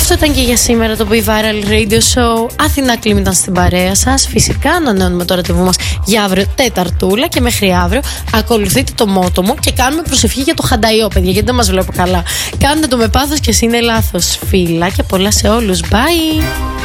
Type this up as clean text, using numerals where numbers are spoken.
Αυτό ήταν και για σήμερα το Be Viral Radio Show. Αθηνά Κλίμ ήταν στην παρέα σας. Φυσικά ανανεώνουμε το ραντεβού μας για αύριο Τεταρτούλα και μέχρι αύριο ακολουθείτε το μότο μου και κάνουμε προσευχή για το χανταϊό, παιδιά, γιατί δεν μας βλέπω καλά. Κάντε το με πάθος και εσύ είναι λάθος. Φιλά και πολλά σε όλους. Bye!